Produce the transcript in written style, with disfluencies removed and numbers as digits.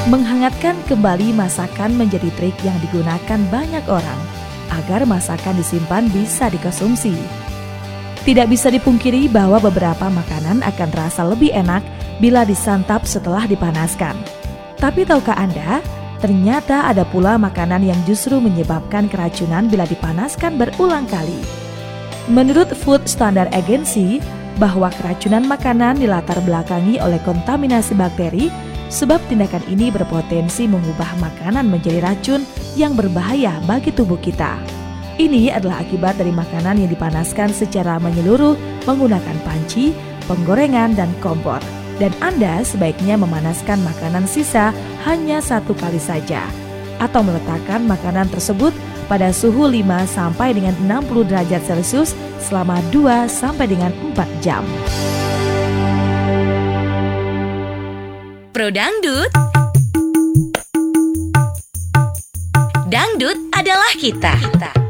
Menghangatkan kembali masakan menjadi trik yang digunakan banyak orang agar masakan disimpan bisa dikonsumsi. Tidak bisa dipungkiri bahwa beberapa makanan akan terasa lebih enak bila disantap setelah dipanaskan. Tapi tahukah Anda, ternyata ada pula makanan yang justru menyebabkan keracunan bila dipanaskan berulang kali. Menurut Food Standard Agency, bahwa keracunan makanan dilatar belakangi oleh kontaminasi bakteri, sebab tindakan ini berpotensi mengubah makanan menjadi racun yang berbahaya bagi tubuh kita. Ini adalah akibat dari makanan yang dipanaskan secara menyeluruh menggunakan panci, penggorengan, dan kompor. Dan Anda sebaiknya memanaskan makanan sisa hanya 1 kali saja, atau meletakkan makanan tersebut pada suhu 5 sampai dengan 60 derajat Celcius selama 2 sampai dengan 4 jam. Pro Dangdut. Dangdut adalah kita.